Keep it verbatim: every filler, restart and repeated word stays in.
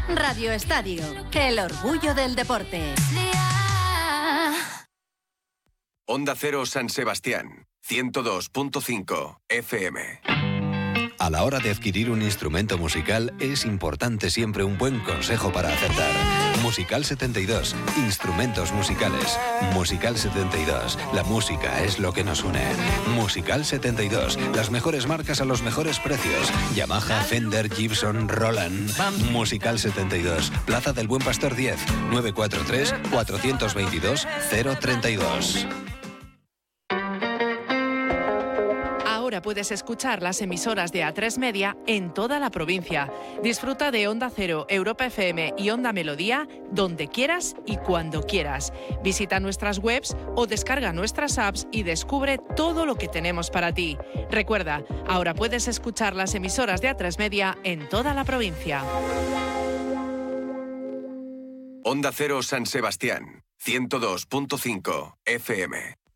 Radio Estadio, el orgullo del deporte. Onda Cero San Sebastián, ciento dos punto cinco F M. A la hora de adquirir un instrumento musical es importante siempre un buen consejo para acertar. Musical setenta y dos, instrumentos musicales. Musical setenta y dos, la música es lo que nos une. Musical setenta y dos, las mejores marcas a los mejores precios. Yamaha, Fender, Gibson, Roland. Musical setenta y dos, Plaza del Buen Pastor diez, nueve cuatro tres, cuatro dos dos, cero tres dos. Ahora puedes escuchar las emisoras de A tres Media en toda la provincia. Disfruta de Onda Cero, Europa F M y Onda Melodía donde quieras y cuando quieras. Visita nuestras webs o descarga nuestras apps y descubre todo lo que tenemos para ti. Recuerda, ahora puedes escuchar las emisoras de A tres Media en toda la provincia. Onda Cero San Sebastián, ciento dos punto cinco F M.